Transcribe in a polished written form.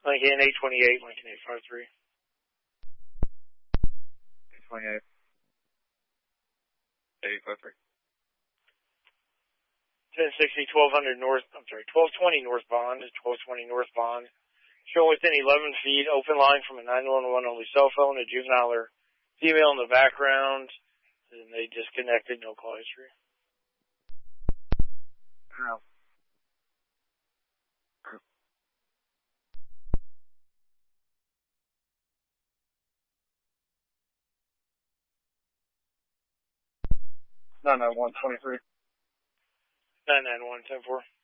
Lincoln 828, Lincoln 853. 828. 853. 1060, 1200 north, 1220 north Bond, 1220 north Bond. Showing within 11 feet, open line from a 911 only cell phone, a juvenile or female in the background, and they disconnected, no call history. No. No, 123. 991, 10-4.